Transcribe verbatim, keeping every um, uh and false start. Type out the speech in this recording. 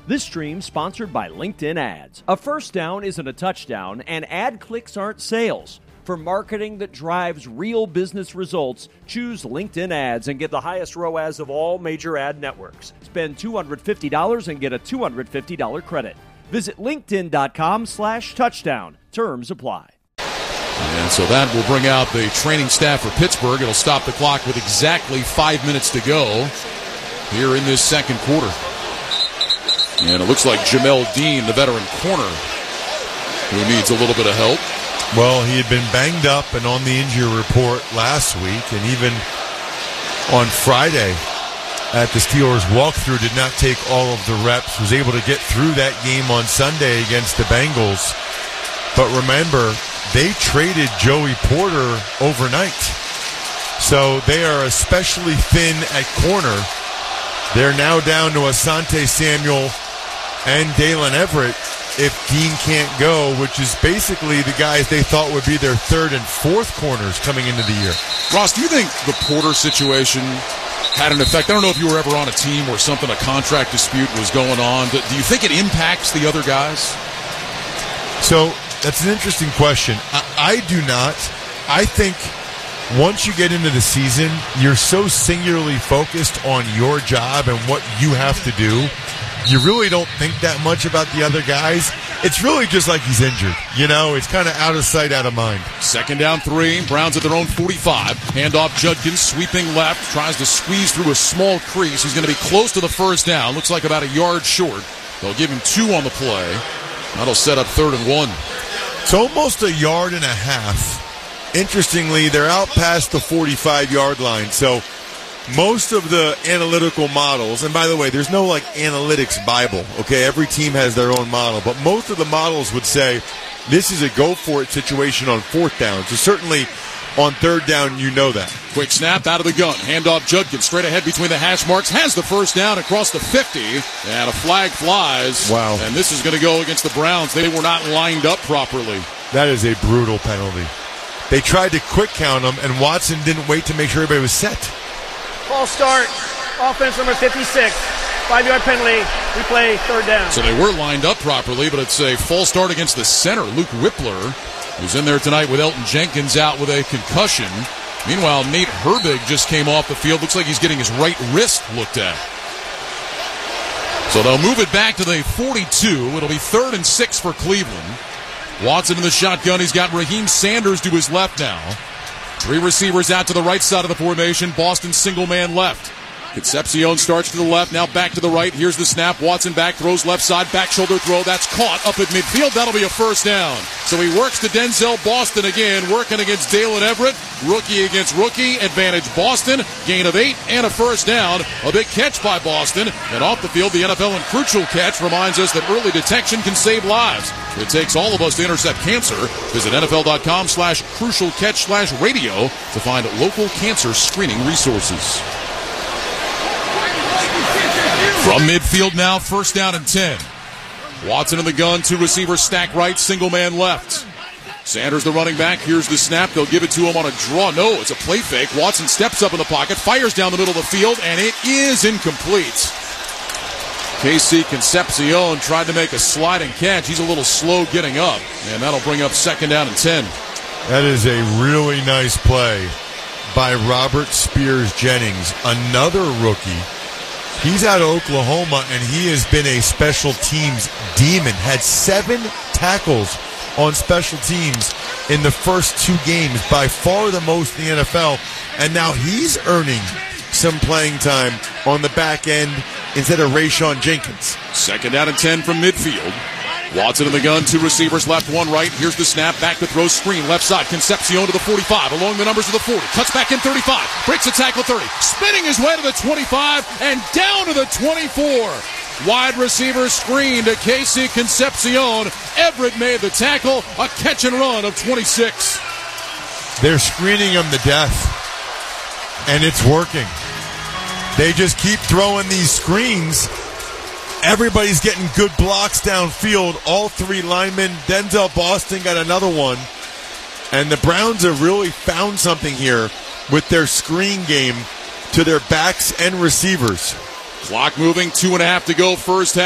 This stream sponsored by LinkedIn Ads. A first down isn't a touchdown, and ad clicks aren't sales. For marketing that drives real business results, choose LinkedIn Ads and get the highest R O A S of all major ad networks. Spend two hundred fifty dollars and get a two hundred fifty dollars credit. Visit linkedin.com slash touchdown. Terms apply. And so that will bring out the training staff for Pittsburgh. It'll stop the clock with exactly five minutes to go here in this second quarter. And it looks like Jamel Dean, the veteran corner, who needs a little bit of help. Well, he had been banged up and on the injury report last week, and even on Friday at the Steelers walkthrough did not take all of the reps, was able to get through that game on Sunday against the Bengals. But remember, they traded Joey Porter overnight. So they are especially thin at corner. They're now down to Asante Samuel and Dalen Everett if Dean can't go, which is basically the guys they thought would be their third and fourth corners coming into the year. Ross, do you think the Porter situation had an effect? I don't know if you were ever on a team where something, a contract dispute was going on. Do you think it impacts the other guys? So that's an interesting question. I, I do not. I think once you get into the season, you're so singularly focused on your job and what you have to do. You really don't think that much about the other guys. It's really just like he's injured. You know, it's kind of out of sight, out of mind. Second down three. Browns at their own forty-five. Handoff Judkins, sweeping left. Tries to squeeze through a small crease. He's going to be close to the first down. Looks like about a yard short. They'll give him two on the play. That'll set up third and one. It's almost a yard and a half. Interestingly, they're out past the forty-five-yard line. So most of the analytical models, and by the way, there's no like analytics Bible, okay? Every team has their own model, but most of the models would say this is a go-for-it situation on fourth down. So certainly on third down, you know that. Quick snap out of the gun. Handoff Judkins straight ahead between the hash marks. Has the first down across the fifty, and a flag flies. Wow. And this is going to go against the Browns. They were not lined up properly. That is a brutal penalty. They tried to quick count them, and Watson didn't wait to make sure everybody was set. False start. Offense number fifty-six. Five-yard penalty. We play third down. So they were lined up properly, but it's a false start against the center, Luke Whippler, who's in there tonight with Elton Jenkins out with a concussion. Meanwhile, Nate Herbig just came off the field. Looks like he's getting his right wrist looked at. So they'll move it back to the forty-two. It'll be third and six for Cleveland. Watson in the shotgun. He's got Raheem Sanders to his left now. Three receivers out to the right side of the formation. Boston single man left. Concepcion starts to the left, now back to the right. Here's the snap. Watson back, throws left side, back shoulder throw. That's caught up at midfield. That'll be a first down. So he works to Denzel Boston again, working against Dalen Everett. Rookie against rookie. Advantage Boston. Gain of eight and a first down. A big catch by Boston. And off the field, the N F L and crucial catch reminds us that early detection can save lives. It takes all of us to intercept cancer. Visit NFL.com slash crucial catch slash radio to find local cancer screening resources. From midfield now, first down and ten. Watson in the gun, two receivers stack right, single man left. Sanders the running back, here's the snap, they'll give it to him on a draw. No, it's a play fake. Watson steps up in the pocket, fires down the middle of the field, and it is incomplete. K C Concepcion tried to make a sliding catch. He's a little slow getting up, and that'll bring up second down and ten. That is a really nice play by Robert Spears Jennings, another rookie. He's out of Oklahoma, and he has been a special teams demon. Had seven tackles on special teams in the first two games, by far the most in the N F L. And now he's earning some playing time on the back end instead of Rayshawn Jenkins. Second down and ten from midfield. Watson in the gun, two receivers left, one right. Here's the snap, back to throw, screen, left side. Concepcion to the forty-five, along the numbers of the forty. Cuts back in thirty-five, breaks a tackle thirty. Spinning his way to the twenty-five and down to the twenty-four. Wide receiver screen to K C Concepcion. Everett made the tackle, a catch and run of twenty-six. They're screening him to death, and it's working. They just keep throwing these screens. Everybody's getting good blocks downfield. All three linemen. Denzel Boston got another one. And the Browns have really found something here with their screen game to their backs and receivers. Clock moving, two and a half to go first half.